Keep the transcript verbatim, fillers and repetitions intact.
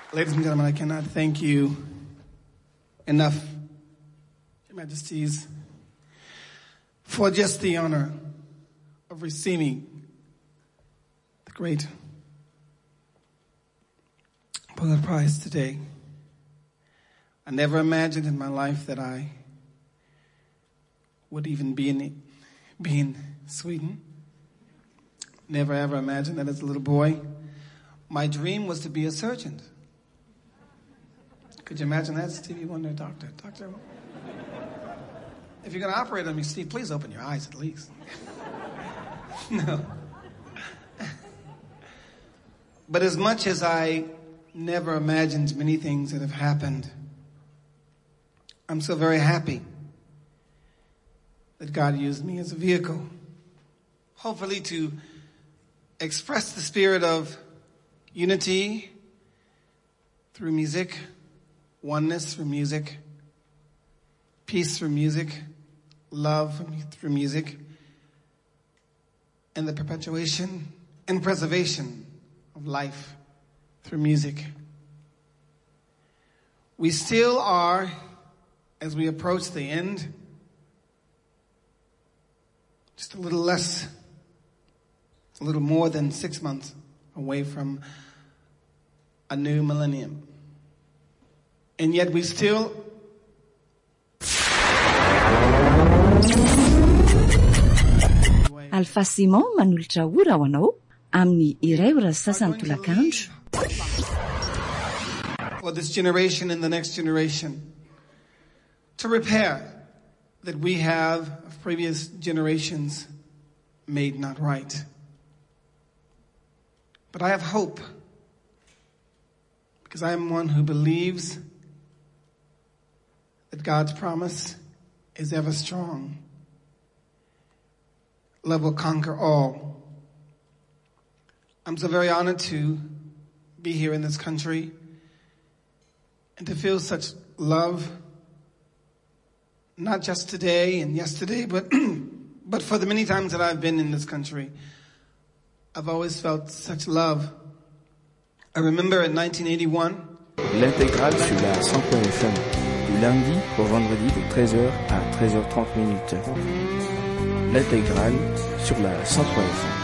Ladies and gentlemen, I cannot thank you enough, Your Majesties, for just the honor of receiving the great Pulitzer Prize today. I never imagined in my life that I would even be in, be in Sweden. Never ever imagined that as a little boy. My dream was to be a surgeon. Could you imagine that? Stevie Wonder, doctor, doctor. If you're going to operate on me, Steve, please open your eyes at least. No. But as much as I never imagined many things that have happened, I'm so very happy that God used me as a vehicle, hopefully to express the spirit of unity through music, oneness through music, peace through music, love through music, and the perpetuation and preservation of life through music. We still are, as we approach the end, just a little less, a little more than six months away from a new millennium. And yet we still Alpha Simon manolotra ora ho anao amin'ny iray ora sasany tolakandro. For this generation and the next generation to repair that we have of previous generations made not right. But I have hope because I am one who believes that God's promise is ever strong. Love will conquer all. I'm so very honored to be here in this country and to feel such love, not just today and yesterday, but but for the many times that I've been in this country. I've always felt such love. I remember in nineteen eighty-one. L'intégrale sur la cent point F M, du lundi au vendredi de treize heures à treize heures trente minutes. L'intégrale sur la cent point F M.